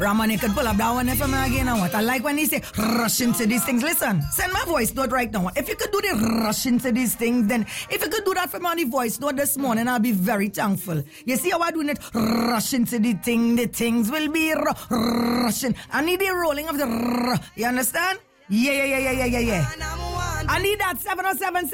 Raman, you could pull up that one for me again. Now what I like when he say rush into these things. Listen, send my voice note right now. If you could do the rush into these things, then if you could do that for me on the voice note this morning, I'll be very thankful. You see how I'm doing it? Rush into the thing. The things will be rushing. I need the rolling of the you understand? Yeah. I need that 707